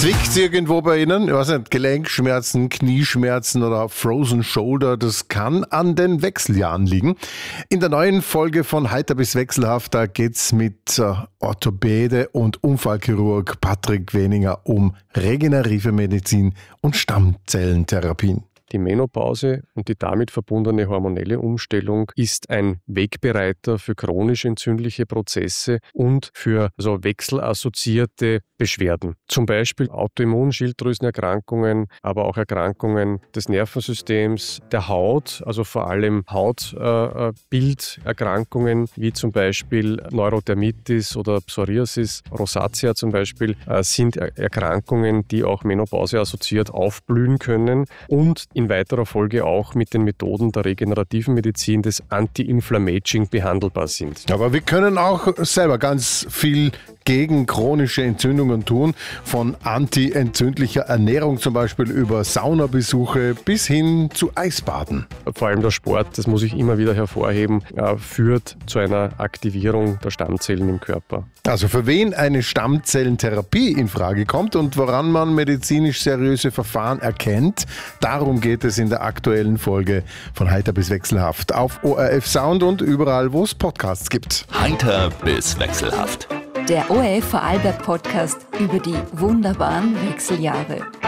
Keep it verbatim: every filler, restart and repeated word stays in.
Zwickt's irgendwo bei Ihnen? Ich weiß nicht, Gelenkschmerzen, Knieschmerzen oder Frozen Shoulder, das kann an den Wechseljahren liegen. In der neuen Folge von Heiter bis Wechselhaft, da geht's mit äh, Orthopäde und Unfallchirurg Patrick Weninger um regenerative Medizin und Stammzellentherapien. Die Menopause und die damit verbundene hormonelle Umstellung ist ein Wegbereiter für chronisch entzündliche Prozesse und für so wechselassoziierte Beschwerden. Zum Beispiel Autoimmunschilddrüsenerkrankungen, aber auch Erkrankungen des Nervensystems, der Haut, also vor allem Hautbilderkrankungen, äh, wie zum Beispiel Neurodermitis oder Psoriasis, Rosatia zum Beispiel, äh, sind er- Erkrankungen, die auch Menopause assoziiert aufblühen können und in weiterer Folge auch mit den Methoden der regenerativen Medizin des Anti-Inflammaging behandelbar sind. Aber wir können auch selber ganz viel gegen chronische Entzündungen tun, von anti-entzündlicher Ernährung zum Beispiel über Saunabesuche bis hin zu Eisbaden. Vor allem der Sport, das muss ich immer wieder hervorheben, äh, führt zu einer Aktivierung der Stammzellen im Körper. Also für wen eine Stammzellentherapie in Frage kommt und woran man medizinisch seriöse Verfahren erkennt, darum geht es in der aktuellen Folge von Heiter bis Wechselhaft auf O R F Sound und überall, wo es Podcasts gibt. Heiter bis Wechselhaft. Der O R F Vorarlberg Podcast über die wunderbaren Wechseljahre.